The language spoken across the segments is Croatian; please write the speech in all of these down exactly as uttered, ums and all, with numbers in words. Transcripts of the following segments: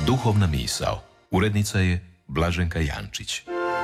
Duhovna misao. Urednica je Blaženka Jančić.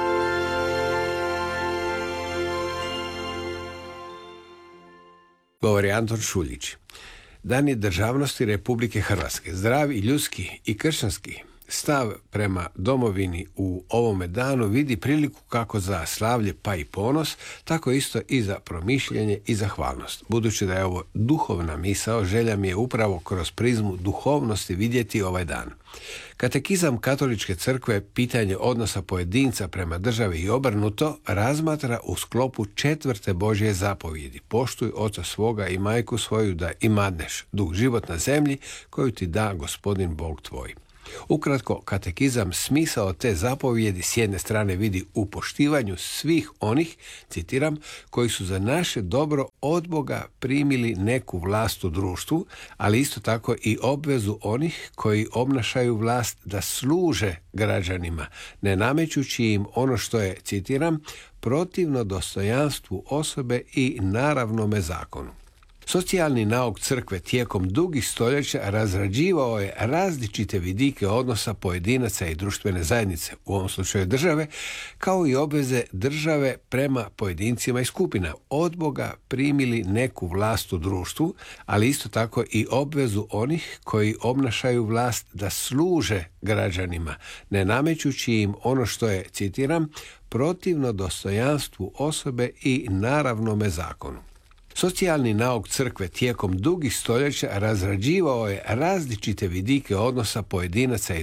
Govori Anton Šuljić. Dani državnosti Republike Hrvatske. Zdrav i ljudski i kršćanski stav prema domovini u ovome danu vidi priliku kako za slavlje pa i ponos, tako isto i za promišljanje i zahvalnost. Budući da je ovo duhovna misao, želja mi je upravo kroz prizmu duhovnosti vidjeti ovaj dan. Katekizam Katoličke crkve pitanje odnosa pojedinca prema državi i obrnuto razmatra u sklopu četvrte Božje zapovjedi. Poštuj oca svoga i majku svoju da imadneš dug život na zemlji koju ti da Gospodin Bog tvoj. Ukratko, katekizam smisao te zapovjedi s jedne strane vidi u poštivanju svih onih, citiram, koji su za naše dobro od Boga primili neku vlast u društvu, ali isto tako i obvezu onih koji obnašaju vlast da služe građanima, ne namećući im ono što je, citiram, protivno dostojanstvu osobe i naravnome zakonu. Socijalni nauk crkve tijekom dugih stoljeća razrađivao je različite vidike odnosa pojedinaca i društvene zajednice, u ovom slučaju države, kao i obveze države prema pojedincima i skupina. Od Boga primili neku vlast u društvu, ali isto tako i obvezu onih koji obnašaju vlast da služe građanima, ne namećući im ono što je, citiram, protivno dostojanstvu osobe i naravnome zakonu. Socijalni nauk crkve tijekom dugih stoljeća razrađivao je različite vidike odnosa pojedinaca i